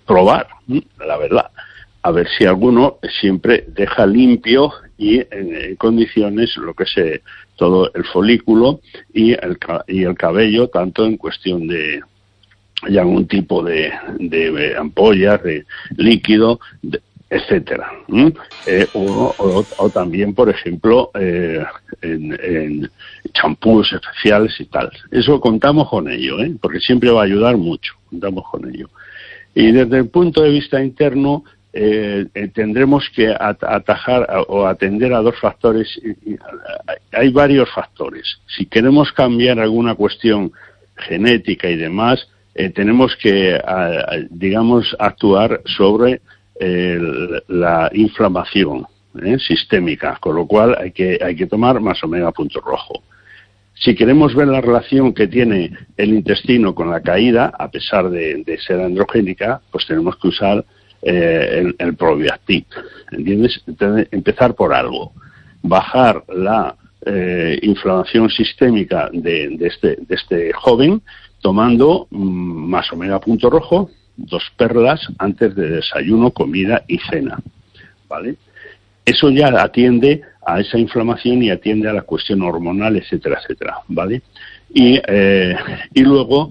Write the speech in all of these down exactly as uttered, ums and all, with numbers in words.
probar, la verdad, a ver si alguno siempre deja limpio y en, en condiciones lo que es todo el folículo y el, y el cabello, tanto en cuestión de, de algún tipo de, de ampollas, de líquido, de, etcétera. ¿Mm? Eh, o, o, o también, por ejemplo, eh, en, en champús especiales y tal. Eso contamos con ello, ¿eh? Porque siempre va a ayudar mucho, contamos con ello. Y desde el punto de vista interno, eh, eh, tendremos que at atajar a, o atender a dos factores. Y, y, hay varios factores. Si queremos cambiar alguna cuestión genética y demás, eh, tenemos que, a, a, digamos, actuar sobre Eh, la inflamación eh, sistémica, con lo cual hay que hay que tomar más omega punto rojo. Si queremos ver la relación que tiene el intestino con la caída, a pesar de, de ser androgénica, pues tenemos que usar eh, el, el Probiactiv, ¿entiendes? Entonces, empezar por algo, bajar la eh, inflamación sistémica de, de este de este joven tomando mmm, más omega punto rojo, dos perlas antes de desayuno, comida y cena, ¿vale? Eso ya atiende a esa inflamación y atiende a la cuestión hormonal, etcétera, etcétera, ¿vale? Y, eh, y luego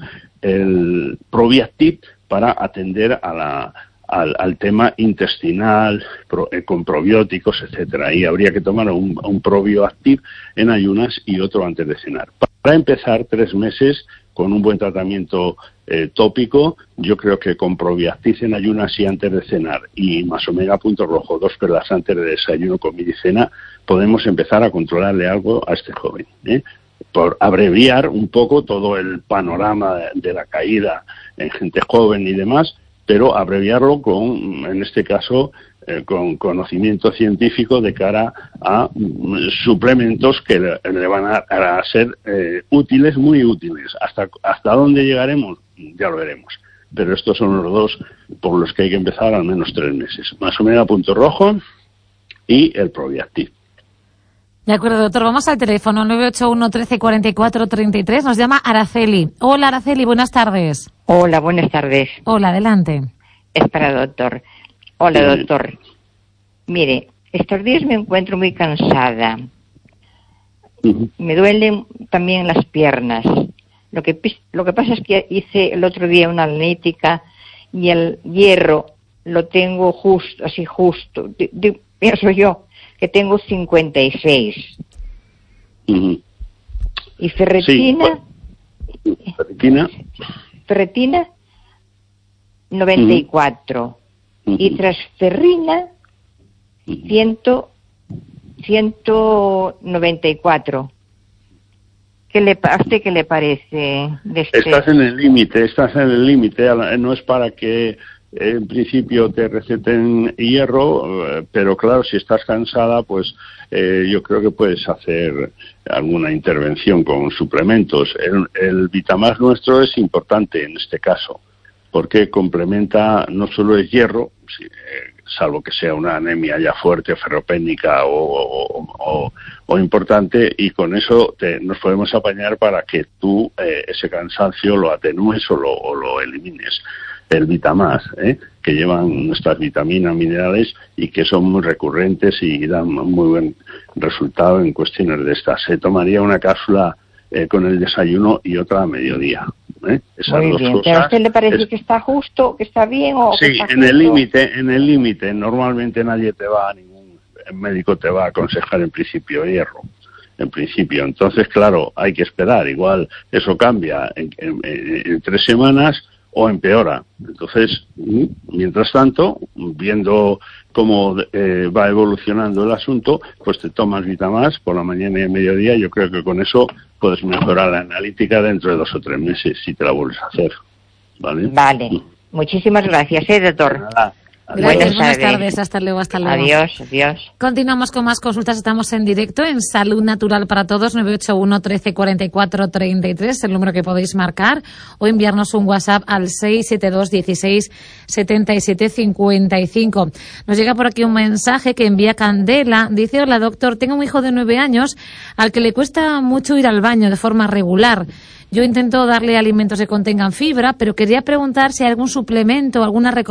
el Probiactiv para atender a la, al, al tema intestinal, pro, eh, con probióticos, etcétera. Y habría que tomar un, un Probiactiv en ayunas y otro antes de cenar. Para empezar, tres meses con un buen tratamiento eh, tópico, yo creo que con Probiactiv en ayunas y antes de cenar y más omega punto rojo, dos perlas antes de desayuno, comida y cena, podemos empezar a controlarle algo a este joven, ¿eh? Por abreviar un poco todo el panorama de, de la caída en gente joven y demás, pero abreviarlo con, en este caso, eh, con conocimiento científico de cara a mm, suplementos que le, le van a, a ser eh, útiles, muy útiles. Hasta, hasta dónde llegaremos, ya lo veremos. Pero estos son los dos por los que hay que empezar al menos tres meses. Más omega punto rojo y el Probiactiv. De acuerdo, doctor. Vamos al teléfono nueve ocho uno, trece, cuarenta y cuatro, treinta y tres. Nos llama Araceli. Hola, Araceli, buenas tardes. Hola, buenas tardes. Hola, adelante. Es para doctor. Hola, doctor. Mire, estos días me encuentro muy cansada. Uh-huh. Me duelen también las piernas. Lo que, lo que pasa es que hice el otro día una analítica y el hierro lo tengo justo, así justo. De, de, pienso yo que tengo cincuenta y seis. Uh-huh. Y ferritina... Sí, ferritina... Ferritina, noventa y cuatro. Uh-huh. Y transferrina, ciento noventa y cuatro. ¿Qué le, ¿A usted qué le parece? De este? Estás en el límite, estás en el límite. No es para que en principio te receten hierro, pero claro, si estás cansada, pues eh, yo creo que puedes hacer alguna intervención con suplementos. El, el Vitamás nuestro es importante en este caso, porque complementa, no solo el hierro, si, eh, salvo que sea una anemia ya fuerte, ferropénica o, o, o, o importante, y con eso te, nos podemos apañar para que tú eh, ese cansancio lo atenúes o lo, o lo elimines. El Vitamás, ¿eh? Que llevan nuestras vitaminas, minerales y que son muy recurrentes y dan muy buen resultado en cuestiones de estas. Se tomaría una cápsula eh, con el desayuno y otra a mediodía. ¿eh? Esas muy dos bien. cosas. ¿A usted le parece es... que está justo, que está bien o sí, que está en justo? el límite, en el límite. Normalmente nadie te va, ningún médico te va a aconsejar en principio hierro. En principio. Entonces, claro, hay que esperar. Igual eso cambia en, en, en, en tres semanas o empeora. Entonces, mientras tanto, viendo cómo eh, va evolucionando el asunto, pues te tomas Vitamás por la mañana y el mediodía. Yo creo que con eso puedes mejorar la analítica dentro de dos o tres meses si te la vuelves a hacer. ¿Vale? Vale. Mm. Muchísimas gracias, ¿eh, doctor? Nada. Gracias, buenas, buenas tardes. Hasta luego, hasta luego. Adiós, adiós. Continuamos con más consultas. Estamos en directo en Salud Natural para Todos, nueve ocho uno, trece, cuarenta y cuatro, treinta y tres, el número que podéis marcar, o enviarnos un WhatsApp al seis siete dos, dieciséis, setenta y siete, cincuenta y cinco. Nos llega por aquí un mensaje que envía Candela. Dice: hola, doctor, tengo un hijo de nueve años al que le cuesta mucho ir al baño de forma regular. Yo intento darle alimentos que contengan fibra, pero quería preguntar si hay algún suplemento o alguna recomendación